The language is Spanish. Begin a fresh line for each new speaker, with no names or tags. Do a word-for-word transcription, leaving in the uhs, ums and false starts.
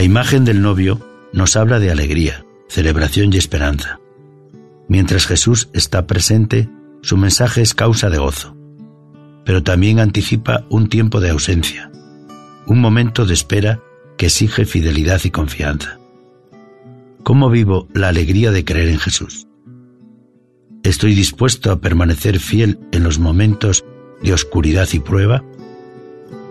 imagen del novio nos habla de alegría, celebración y esperanza. Mientras Jesús está presente, su mensaje es causa de gozo, pero también anticipa un tiempo de ausencia, un momento de espera que exige fidelidad y confianza. ¿Cómo vivo la alegría de creer en Jesús? ¿Estoy dispuesto a permanecer fiel en los momentos de oscuridad y prueba?